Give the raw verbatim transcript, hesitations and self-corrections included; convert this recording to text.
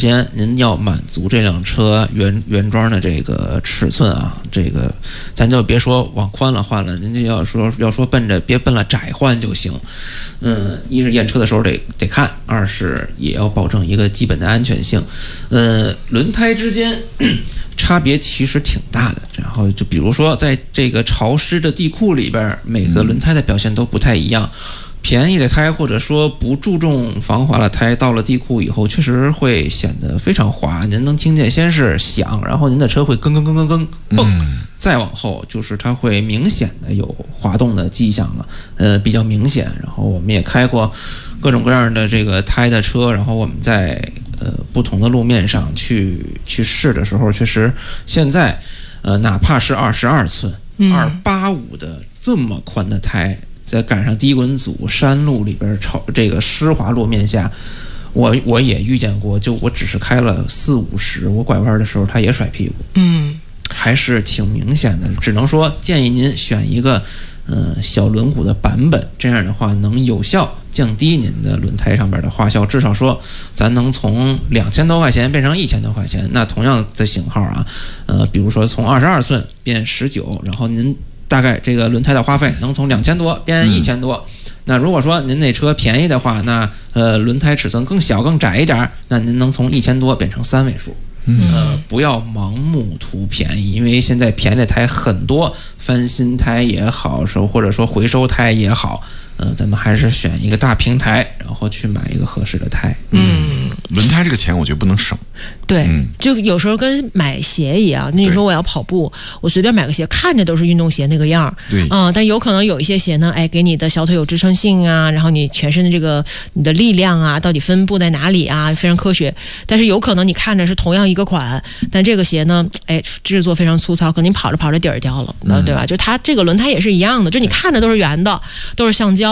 先您要满足这辆车原原装的这个尺寸啊，这个咱就别说往宽了换了，您就要说要说奔着别奔了窄换就行。嗯，一是验车的时候得得看，二是也要保证一个基本的安全性。呃，轮胎之间差别其实挺大的，然后就比如说在这个潮湿的地库里边，每个轮胎的表现都不太一样。便宜的胎或者说不注重防滑的胎，到了地库以后，确实会显得非常滑。您能听见先是响，然后您的车会咯咯咯咯咯蹦，嗯、再往后就是它会明显的有滑动的迹象了，呃，比较明显。然后我们也开过各种各样的这个胎的车，然后我们在呃不同的路面上去去试的时候，确实现在呃哪怕是二十二寸、二八五的这么宽的胎。再赶上低滚阻山路里边潮这个湿滑路面下，我我也遇见过，就我只是开了四五十，我拐弯的时候它也甩屁股， 嗯， 还是挺明显的。只能说建议您选一个呃小轮毂的版本，这样的话能有效降低您的轮胎上边的花销，至少说咱能从两千多块钱变成一千多块钱。那同样的型号啊，呃，比如说从二十二寸变十九，然后您。大概这个轮胎的花费能从两千多变一千多、嗯，那如果说您那车便宜的话，那呃轮胎尺寸更小更窄一点，那您能从一千多变成三位数。 嗯、 呃，不要盲目图便宜，因为现在便宜的胎很多，翻新胎也好，说或者说回收胎也好，呃，咱们还是选一个大平台，然后去买一个合适的胎。 嗯， 轮胎这个钱我觉得不能省。 对、 嗯， 就有时候跟买鞋一样，那你说我要跑步，我随便买个鞋，看着都是运动鞋那个样儿， 对， 嗯，但有可能有一些鞋呢，哎，给你的小腿有支撑性啊，然后你全身的这个你的力量啊，到底分布在哪里啊，非常科学。但是有可能你看着是同样一个款，但这个鞋呢，哎，制作非常粗糙，可能你跑着跑着底儿掉了，嗯、对吧？就它这个轮胎也是一样的，就你看着都是圆的，都是橡胶。